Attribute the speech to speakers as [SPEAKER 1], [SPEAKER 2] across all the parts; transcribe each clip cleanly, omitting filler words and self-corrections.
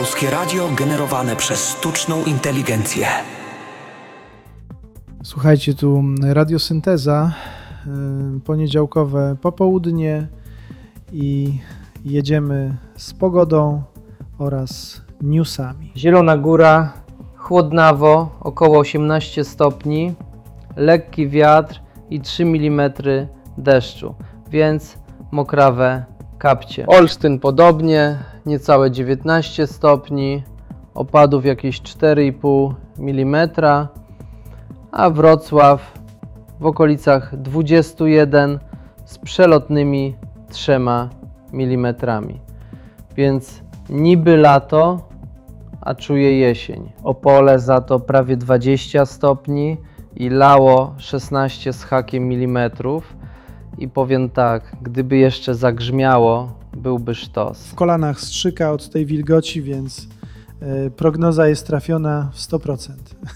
[SPEAKER 1] Polskie Radio generowane przez sztuczną inteligencję.
[SPEAKER 2] Słuchajcie, tu Radiosynteza, poniedziałkowe popołudnie i jedziemy z pogodą oraz newsami.
[SPEAKER 3] Zielona Góra, chłodnawo, około 18 stopni, lekki wiatr i 3 mm deszczu, więc mokrawe kapcie. Olsztyn podobnie, niecałe 19 stopni, opadów jakieś 4,5 mm, a Wrocław w okolicach 21 z przelotnymi 3 mm. Więc niby lato, a czuję jesień. Opole za to prawie 20 stopni i lało 16 z hakiem milimetrów. I powiem tak, gdyby jeszcze zagrzmiało, byłby sztos.
[SPEAKER 2] W kolanach strzyka od tej wilgoci, więc prognoza jest trafiona w 100%.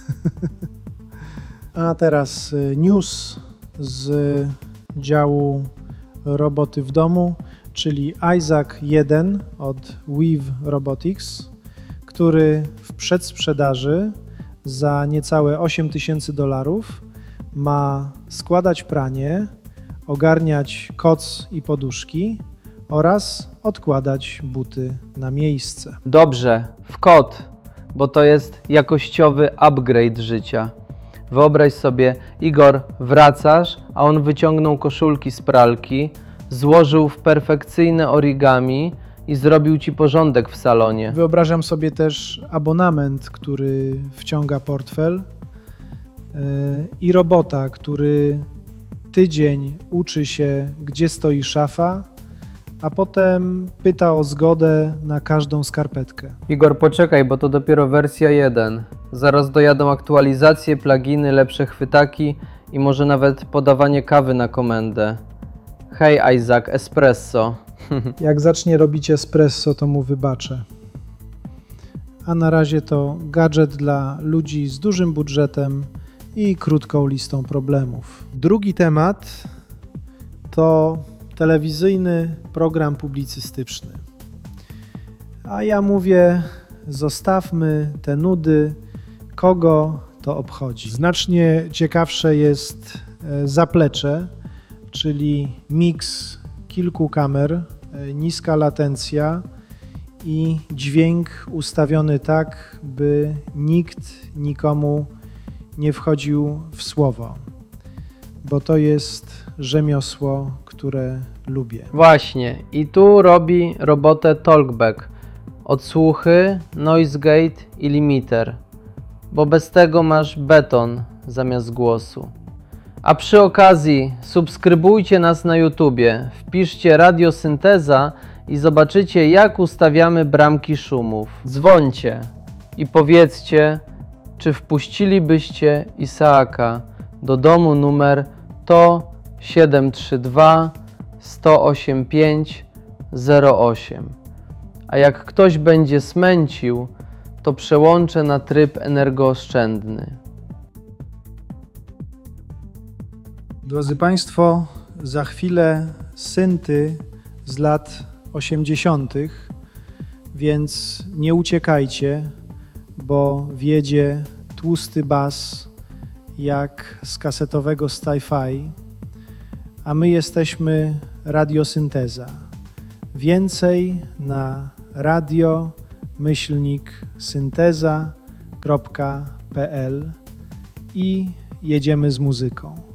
[SPEAKER 2] A teraz news z działu roboty w domu, czyli Isaac 1 od Weave Robotics, który w przedsprzedaży za niecałe $8,000 ma składać pranie, ogarniać koc i poduszki oraz odkładać buty na miejsce.
[SPEAKER 3] Dobrze, w kot, bo to jest jakościowy upgrade życia. Wyobraź sobie, Igor, wracasz, a on wyciągnął koszulki z pralki, złożył w perfekcyjne origami i zrobił ci porządek w salonie.
[SPEAKER 2] Wyobrażam sobie też abonament, który wciąga portfel i robota, który tydzień uczy się, gdzie stoi szafa, a potem pyta o zgodę na każdą skarpetkę.
[SPEAKER 3] Igor, poczekaj, bo to dopiero wersja 1. Zaraz dojadą aktualizacje, pluginy, lepsze chwytaki i może nawet podawanie kawy na komendę. Hej Isaac, espresso.
[SPEAKER 2] Jak zacznie robić espresso, to mu wybaczę. A na razie to gadżet dla ludzi z dużym budżetem i krótką listą problemów. Drugi temat to telewizyjny program publicystyczny. A ja mówię, zostawmy te nudy, kogo to obchodzi. Znacznie ciekawsze jest zaplecze, czyli miks kilku kamer, niska latencja i dźwięk ustawiony tak, by nikt nikomu nie wchodził w słowo, bo to jest rzemiosło, które lubię.
[SPEAKER 3] Właśnie, i tu robi robotę Talkback. Odsłuchy, noise gate i limiter, bo bez tego masz beton zamiast głosu. A przy okazji subskrybujcie nas na YouTubie, wpiszcie Radiosynteza i zobaczycie, jak ustawiamy bramki szumów. Dzwońcie i powiedzcie, czy wpuścilibyście Isaaka do domu numer TO 732 185 08. A jak ktoś będzie smęcił, to przełączę na tryb energooszczędny.
[SPEAKER 2] Drodzy Państwo, za chwilę synty z lat 80., więc nie uciekajcie, bo wjedzie tłusty bas jak z kasetowego Sci-Fi, a my jesteśmy Radiosynteza. Więcej na radio-synteza.pl i jedziemy z muzyką.